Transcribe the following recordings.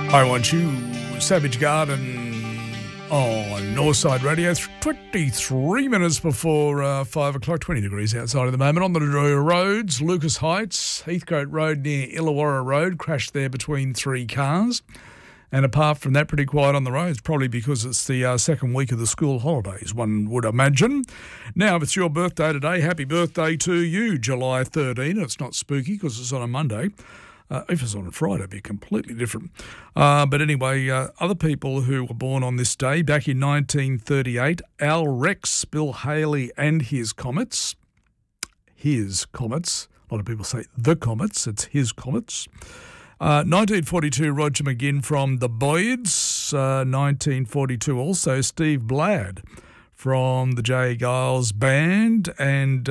I Want You, Savage Garden on Northside Radio. 23 minutes before 5 o'clock, 20 degrees outside at the moment. On the roads, Lucas Heights, Heathcote Road near Illawarra Road, crashed there between three cars. And apart from that, pretty quiet on the roads, probably because it's the second week of the school holidays, one would imagine. Now, if it's your birthday today, happy birthday to you, July 13. It's not spooky because it's on a Monday. If it's on a Friday, it'd be completely different. But anyway, other people who were born on this day, back in 1938, Al Rex, Bill Haley and his Comets. His Comets. A lot of people say the Comets. It's his Comets. 1942, Roger McGinn from the Boyds. 1942 also, Steve Bladd from the J. Giles Band. And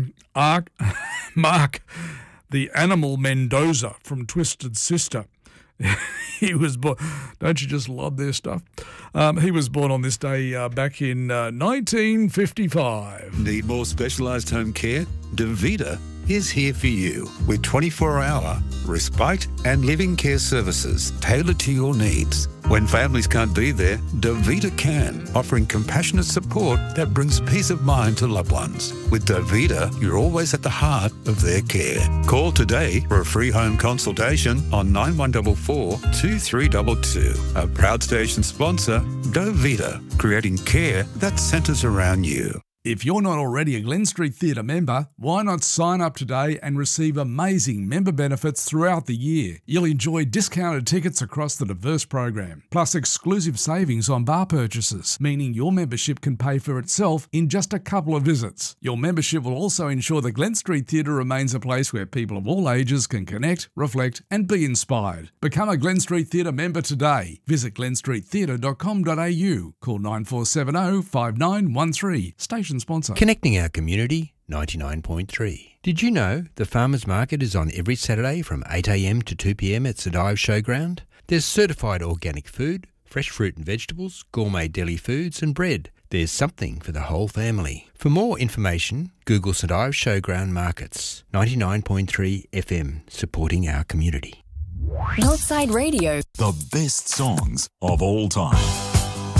Mark the Animal Mendoza from Twisted Sister. He was born. Don't you just love their stuff? He was born on this day back in 1955. Need more specialised home care? DaVita is here for you with 24-hour respite and living care services tailored to your needs. When families can't be there, DaVita can, offering compassionate support that brings peace of mind to loved ones. With DaVita, you're always at the heart of their care. Call today for a free home consultation on 9144 2322. A proud station sponsor, DaVita, creating care that centres around you. If you're not already a Glen Street Theatre member, why not sign up today and receive amazing member benefits throughout the year? You'll enjoy discounted tickets across the diverse program, plus exclusive savings on bar purchases, meaning your membership can pay for itself in just a couple of visits. Your membership will also ensure the Glen Street Theatre remains a place where people of all ages can connect, reflect and be inspired. Become a Glen Street Theatre member today. Visit glenstreettheatre.com.au. Call 9470 5913. Station sponsor. Connecting our community, 99.3. Did you know the Farmers Market is on every Saturday from 8am to 2pm at St Ives Showground? There's certified organic food, fresh fruit and vegetables, gourmet deli foods and bread. There's something for the whole family. For more information, Google St Ives Showground Markets, 99.3 FM, supporting our community. Northside Radio. The best songs of all time.